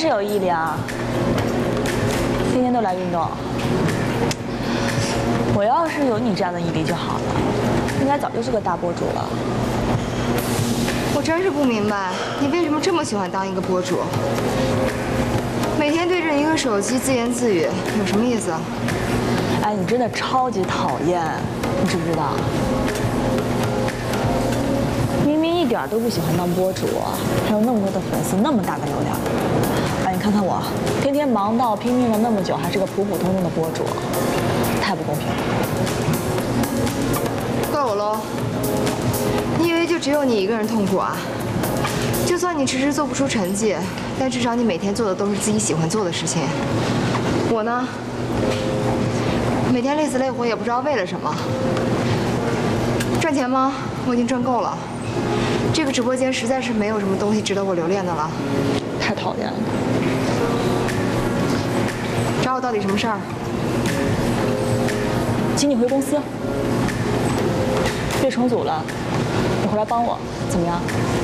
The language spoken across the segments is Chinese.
是有毅力啊，天天都来运动。我要是有你这样的毅力就好了，应该早就是个大博主了。 我真是不明白，你为什么这么喜欢当一个博主？每天对着一个手机自言自语，有什么意思啊？ 哎，你真的超级讨厌，你知不知道？明明一点都不喜欢当博主，还有那么多的粉丝，那么大的流量。哎，你看看我，天天忙到拼命了那么久，还是个普普通通的博主，太不公平了。 够喽！你以为就只有你一个人痛苦啊？就算你迟迟做不出成绩，但至少你每天做的都是自己喜欢做的事情。我呢，每天累死累活也不知道为了什么。赚钱吗？我已经赚够了。这个直播间实在是没有什么东西值得我留恋的了。 太讨厌了。 找我到底什么事儿？ 请你回公司。队重组了，你回来帮我，怎么样？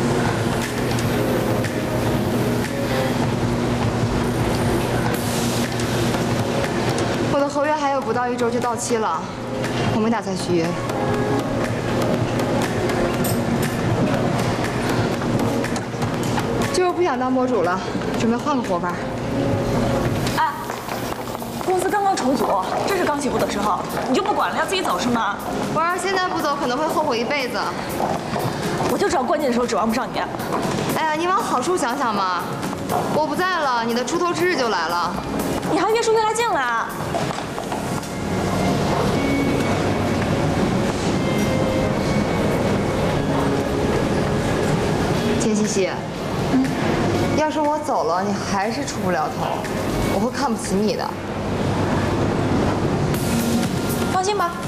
我的合约还有不到1周就到期了，我没打算续约。就是不想当博主了，准备换个活法。 哎，公司刚刚重组，这是刚起步的时候，你就不管了，要自己走是吗？ 我要是现在不走，可能会后悔一辈子。 我就知道关键的时候指望不上你。 哎呀，你往好处想想嘛，我不在了，你的出头之日就来了。 你还约出约来劲了啊？ 钱茜茜，要是我走了，你还是出不了头，我会看不起你的。 放心吧，